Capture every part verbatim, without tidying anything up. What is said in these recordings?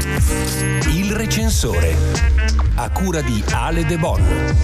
Il recensore, a cura di Ale De Bon.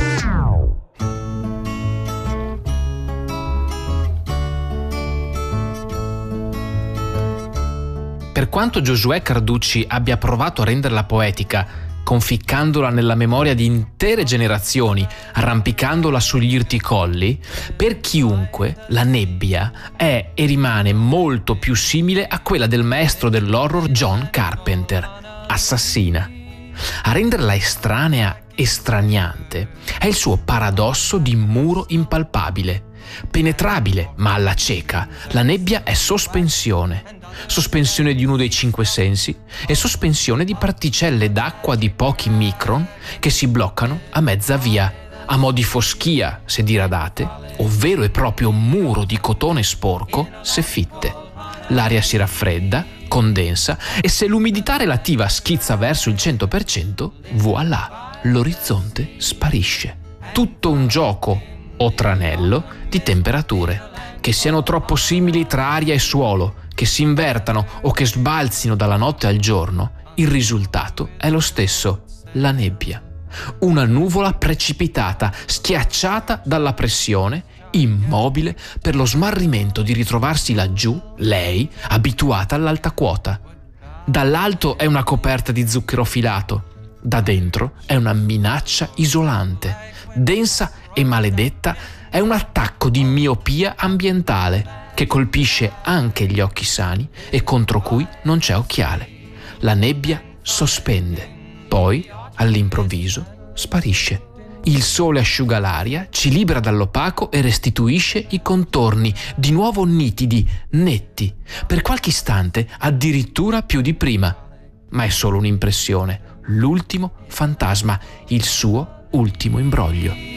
Per quanto Giosuè Carducci abbia provato a renderla poetica, conficcandola nella memoria di intere generazioni, arrampicandola sugli irticolli, per chiunque La nebbia è e rimane molto più simile a quella del maestro dell'horror John Carpenter, Assassina. A renderla estranea e straniante è il suo paradosso di muro impalpabile. Penetrabile, ma alla cieca, La nebbia è sospensione. Sospensione di uno dei cinque sensi e sospensione di particelle d'acqua di pochi micron che si bloccano a mezza via, a mo' di foschia se diradate, o vero e proprio muro di cotone sporco se fitte. L'aria si raffredda, condensa e se l'umidità relativa schizza verso il cento per cento, voilà, l'orizzonte sparisce. Tutto un gioco o tranello di temperature, che siano troppo simili tra aria e suolo, che si invertano o che sbalzino dalla notte al giorno, il risultato è lo stesso, la nebbia. Una nuvola precipitata, schiacciata dalla pressione, immobile per lo smarrimento di ritrovarsi laggiù, lei, abituata all'alta quota. Dall'alto è una coperta di zucchero filato, da dentro è una minaccia isolante, densa e maledetta, è un attacco di miopia ambientale che colpisce anche gli occhi sani e contro cui non c'è occhiale. La nebbia sospende, poi, all'improvviso, sparisce. Il sole asciuga l'aria, ci libera dall'opaco e restituisce i contorni, di nuovo nitidi, netti, per qualche istante addirittura più di prima. Ma è solo un'impressione, l'ultimo fantasma, il suo ultimo imbroglio.